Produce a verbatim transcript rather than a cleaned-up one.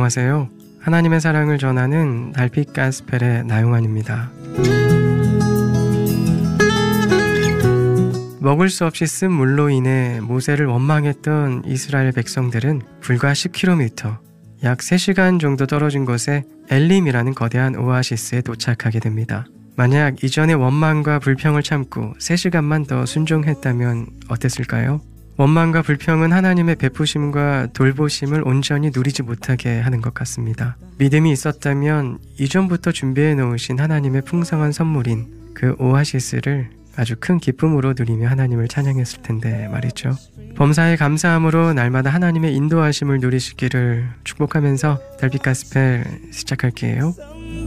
안녕하세요. 하나님의 사랑을 전하는 달빛 가스펠의 나용환입니다. 먹을 수 없이 쓴 물로 인해 모세를 원망했던 이스라엘 백성들은 불과 십 킬로미터, 약 세 시간 정도 떨어진 곳에 엘림이라는 거대한 오아시스에 도착하게 됩니다. 만약 이전의 원망과 불평을 참고 세 시간만 더 순종했다면 어땠을까요? 원망과 불평은 하나님의 베푸심과 돌보심을 온전히 누리지 못하게 하는 것 같습니다. 믿음이 있었다면 이전부터 준비해 놓으신 하나님의 풍성한 선물인 그 오아시스를 아주 큰 기쁨으로 누리며 하나님을 찬양했을 텐데 말이죠. 범사에 감사함으로 날마다 하나님의 인도하심을 누리시기를 축복하면서 달빛 가스펠 시작할게요.